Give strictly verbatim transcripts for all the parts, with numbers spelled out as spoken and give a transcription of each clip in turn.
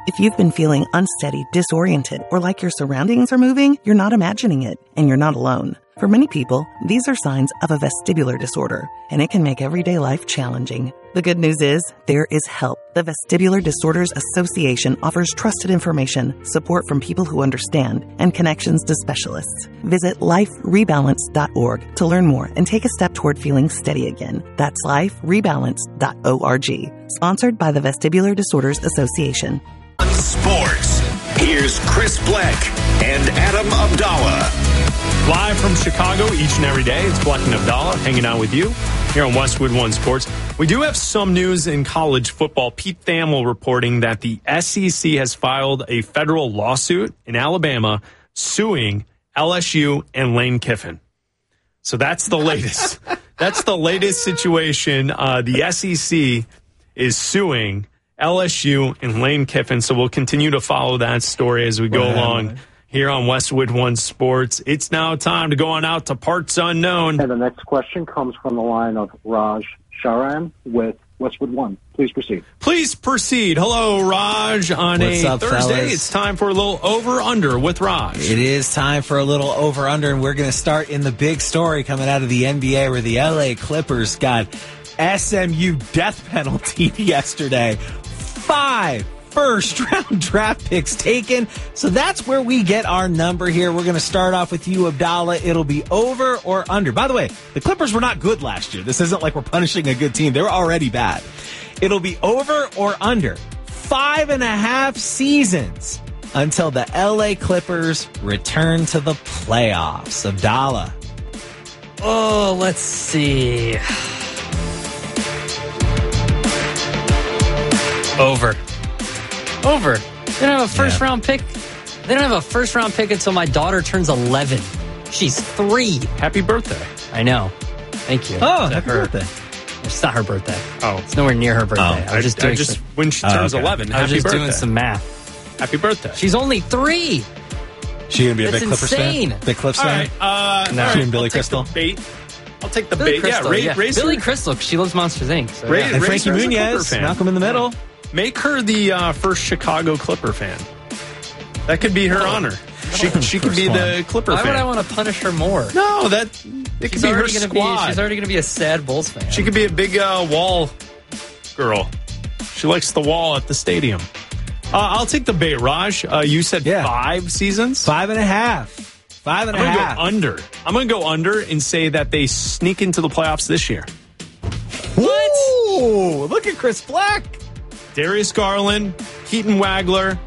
If you've been feeling unsteady, disoriented, or like your surroundings are moving, you're not imagining it, and you're not alone. For many people, these are signs of a vestibular disorder, and it can make everyday life challenging. The good news is, there is help. The Vestibular Disorders Association offers trusted information, support from people who understand, and connections to specialists. Visit life rebalance dot org to learn more and take a step toward feeling steady again. That's life rebalance dot org. Sponsored by the Vestibular Disorders Association. Sports. Here's Chris Black and Adam Abdallah. Live from Chicago each and every day, it's Black and Abdallah hanging out with you here on Westwood One Sports. We do have some news in college football. Pete Thamel reporting that the S E C has filed a federal lawsuit in Alabama suing L S U and Lane Kiffin. So that's the latest. That's the latest situation. Uh, the S E C is suing L S U and Lane Kiffin. So we'll continue to follow that story as we go wow. along here on Westwood One Sports. It's now time to go on out to parts unknown. And the next question comes from the line of Raj Sharan with Westwood One. Please proceed. Please proceed. Hello, Raj. On What's a up, Thursday, fellas? It's time for a little over-under with Raj. It is time for a little over-under, and we're going to start in the big story coming out of the N B A where the L A Clippers got S M U death penalty yesterday. Five first-round draft picks taken. So that's where we get our number here. We're going to start off with you, Abdallah. It'll be over or under. By the way, the Clippers were not good last year. This isn't like we're punishing a good team. They were already bad. It'll be over or under. Five and a half seasons until the L A Clippers return to the playoffs. Abdallah. Oh, let's see. Over. Over. They don't have a first yeah. round pick. They don't have a first round pick until my daughter turns eleven. She's three. Happy birthday. I know. Thank you. Oh, happy her. birthday. It's not her birthday. Oh. It's nowhere near her birthday. Oh, I was just doing I just, some, when she turns oh, okay. eleven, I was happy just birthday. doing some math. Happy birthday. She's only three. She gonna be a That's big Clippers insane. fan? Big Clips All fan? right. Uh, No. all She right, and Billy I'll Crystal? Take the bait. I'll take the Billy bait. Crystal, yeah, yeah. Ra- raise Billy her, Crystal, because she loves Monsters, Incorporated. So, Ra- yeah. And raise Frankie her as a Clipper Muniz, fan. Malcolm in the middle. Make her the uh, first Chicago Clipper fan. That could be her Oh. honor. She she could be First the Clipper Why fan. would I want to punish her more? No, that it could She's be her already gonna squad. Be, she's already going to be a sad Bulls fan. She could be a big uh, wall girl. She likes the wall at the stadium. Uh, I'll take the bait, Raj. Uh, you said Yeah. five seasons? Five and a half. Five and I'm a going to half. go under. I'm going to go under and say that they sneak into the playoffs this year. What? Ooh, look at Chris Black. Darius Garland, Keaton Wagler,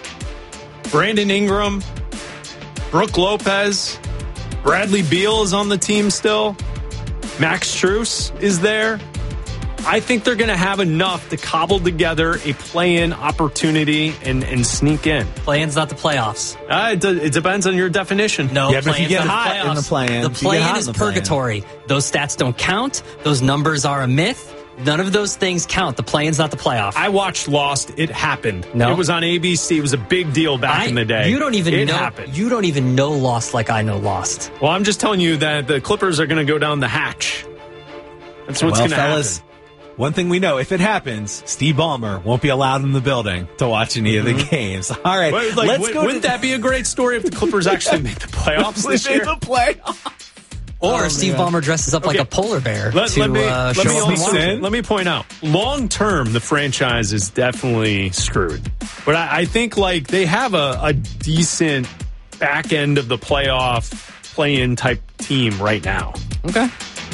Brandon Ingram, Brooke Lopez, Bradley Beal is on the team still. Max Strus is there. I think they're going to have enough to cobble together a play-in opportunity and, and sneak in. Play-in's not the playoffs. Uh, it, de- it depends on your definition. No, Yeah, but if you play-in's get not hot the in the playoffs. play-in, The if you get hot play-in in is the play-in. purgatory. Those stats don't count. Those numbers are a myth. None of those things count. The play-in's not the playoff. I watched Lost. It happened. No. It was on A B C. It was a big deal back I- in the day. You don't even it know. happened. You don't even know Lost like I know Lost. Well, I'm just telling you that the Clippers are going to go down the hatch. That's what's well, going to fellas, happen. one thing we know, if it happens, Steve Ballmer won't be allowed in the building to watch any Mm-hmm. of the games. All right, But, like, let's w- go wouldn't to that be a great story if the Clippers actually make the playoffs this year? the playoffs. Or Oh, Steve man. Ballmer dresses up like Okay. a polar bear Let, to let me, uh, let, show me off also, Washington. let me point out, long term, the franchise is definitely screwed. But I, I think like they have a, a decent back end of the playoff play-in type team right now. Okay.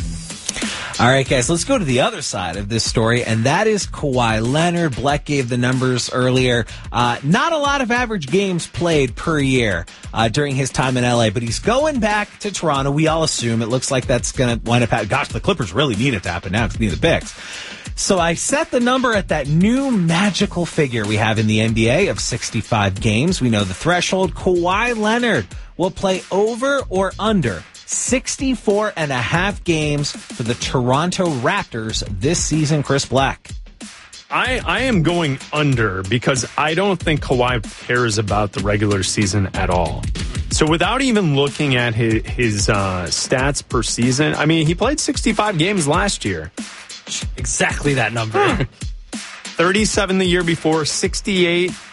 All right, guys, let's go to the other side of this story, and that is Kawhi Leonard. Black gave the numbers earlier. Uh, not a lot of average games played per year uh, during his time in L A, but he's going back to Toronto. We all assume it looks like that's going to wind up happening. Gosh, the Clippers really need it to happen now because they need the picks. So I set the number at that new magical figure we have in the N B A of sixty-five games. We know the threshold. Kawhi Leonard will play over or under sixty-four and a half games for the Toronto Raptors this season, Chris Black. I, I am going under because I don't think Kawhi cares about the regular season at all. So without even looking at his, his uh, stats per season, I mean, he played sixty-five games last year. Exactly that number. thirty-seven the year before, sixty-eight